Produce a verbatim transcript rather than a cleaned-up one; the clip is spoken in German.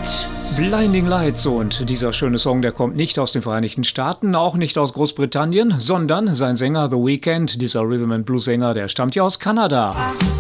Blinding Lights, und dieser schöne Song, der kommt nicht aus den Vereinigten Staaten, auch nicht aus Großbritannien, sondern sein Sänger The Weeknd, dieser Rhythm and Blues Sänger, der stammt ja aus Kanada.